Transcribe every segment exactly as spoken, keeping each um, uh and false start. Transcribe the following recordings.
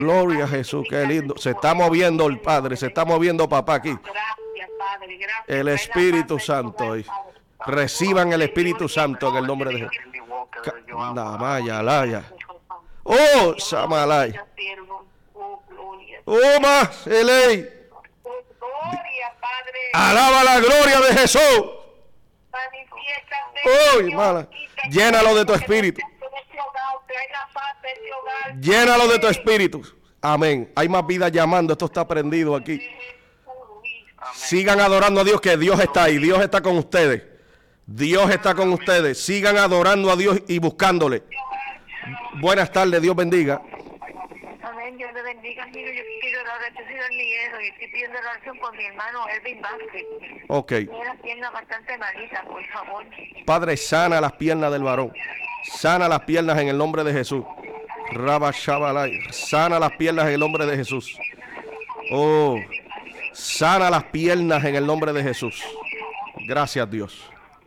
Gloria a Jesús, qué lindo. Se está moviendo el Padre, se está moviendo papá aquí. Gracias, Padre, gracias. El Espíritu Santo hoy. Reciban el Espíritu Santo en el nombre de Jesús. La maya, laya. Oh, Samalay. Oh, más, Eley. Alaba la gloria de Jesús. Oh, mala. Llénalo de tu espíritu. Llénalo de tu espíritu. Amén. Hay más vidas llamando. Esto está prendido aquí. Sigan adorando a Dios, que Dios está ahí. Dios está con ustedes. Dios está con ustedes. Sigan adorando a Dios y buscándole. Buenas tardes. Dios bendiga. Amén. Dios le bendiga. Mire, yo quiero la oración del Miguel y estoy pidiendo la oración por mi hermano Elvin Vázquez. Ok. Tiene las piernas bastante malitas, por favor. Padre, sana las piernas del varón. Sana las piernas en el nombre de Jesús. Rabba Shabalay. Sana las piernas en el nombre de Jesús. Oh. Sana las piernas en el nombre de Jesús. Gracias, Dios.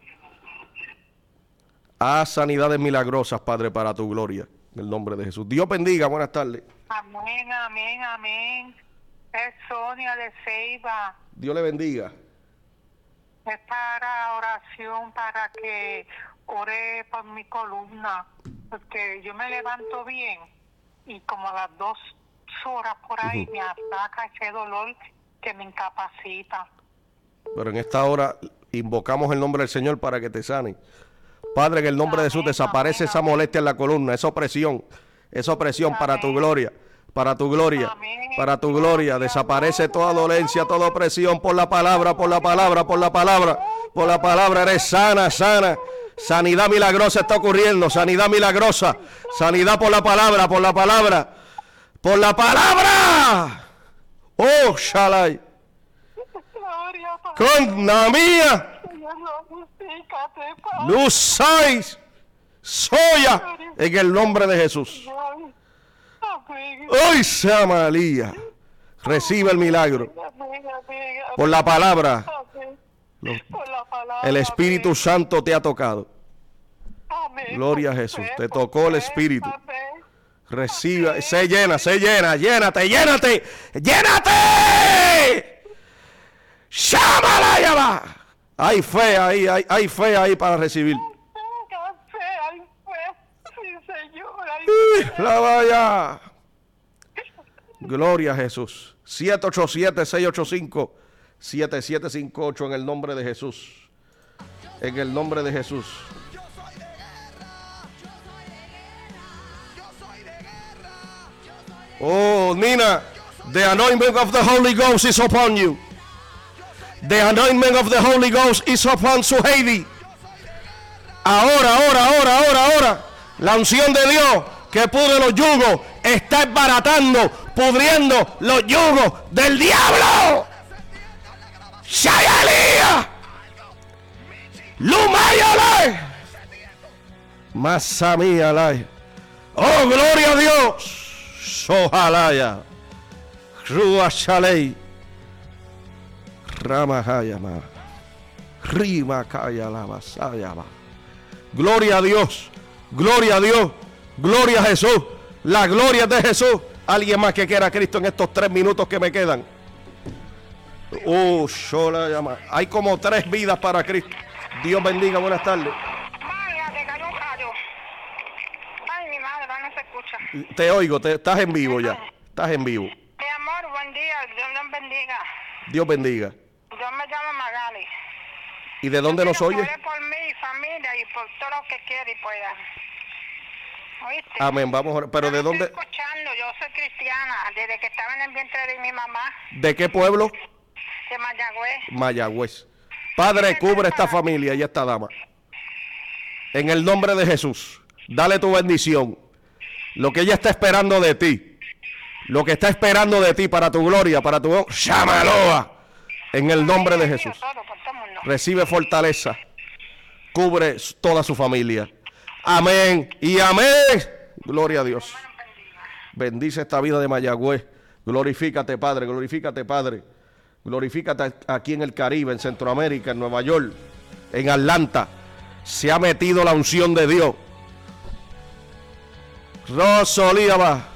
Haz sanidades milagrosas, Padre, para tu gloria. En el nombre de Jesús. Dios bendiga. Buenas tardes. Amén, amén, amén. Es Sonia de Ceiba. Dios le bendiga. Es para oración, para que ore por mi columna. Porque yo me levanto bien y como a las dos horas por ahí uh-huh. me ataca ese dolor que me incapacita. Pero en esta hora invocamos el nombre del Señor para que te sane. Padre, en el nombre amén, de Jesús, desaparece amén, esa molestia amén. en la columna, esa opresión, esa opresión amén. para tu gloria, para tu gloria, amén. para tu gloria. Desaparece toda dolencia, toda opresión por la palabra, por la palabra, por la palabra, por la palabra. Eres sana, sana. Sanidad milagrosa está ocurriendo, sanidad milagrosa, sanidad por la palabra, por la palabra, por la palabra. Oh, Shalai. Con la mía. Luz seis. Soya. En el nombre de Jesús. Hoy sea María. Recibe el milagro. Por la palabra. El Espíritu Santo te ha tocado. Gloria a Jesús. Te tocó el Espíritu. Reciba. Se llena, se llena. Llénate, llénate. ¡Llénate! ¡Chámala, ya va! Hay fe ahí, hay, hay fe ahí para recibir. Hay fe, sí, Señor. La vaya. Gloria a Jesús. siete ocho siete, seis ocho cinco, siete siete cinco ocho en el nombre de Jesús. En el nombre de Jesús. Oh, Nina, the anointment of the Holy Ghost is upon you. The anointment of the Holy Ghost is upon Suheidi. Ahora, ahora, ahora, ahora, ahora. La unción de Dios que pudre los yugos está esbaratando, pudriendo los yugos del diablo. Shayalía. Lumayale. Masamíalay. Oh, gloria a Dios. Sohalaya. Ruachalei. Ramahayama. Rimakaya la Masayama. Gloria a Dios. Gloria a Dios. Gloria a Jesús. La gloria de Jesús. Alguien más que quiera a Cristo en estos tres minutos que me quedan. Oh, sola llama. Hay como tres vidas para Cristo. Dios bendiga. Buenas tardes. Vaya, te cayó un rayo. Ay, mi madre, no se escucha. Te oigo, te, estás en vivo ya. Estás en vivo. Mi amor, buen día. Dios nos bendiga. Dios bendiga. Yo me llamo Magali. ¿Y de dónde nos oye? Por mi familia y por todo lo que quiera y pueda. ¿Oíste? Amén, vamos a... Pero yo ¿de no dónde? Estoy escuchando, yo soy cristiana, desde que estaba en el vientre de mi mamá. ¿De qué pueblo? De Mayagüez. Mayagüez. Padre, cubre esta familia y esta dama. En el nombre de Jesús, dale tu bendición. Lo que ella está esperando de ti. Lo que está esperando de ti para tu gloria, para tu... ¡Llámalo! En el nombre de Jesús. Recibe fortaleza. Cubre toda su familia. Amén y amén. Gloria a Dios. Bendice esta vida de Mayagüez. Glorifícate, Padre. Glorifícate, Padre. Glorifícate aquí en el Caribe, en Centroamérica, en Nueva York, en Atlanta. Se ha metido la unción de Dios. Rosolíaba.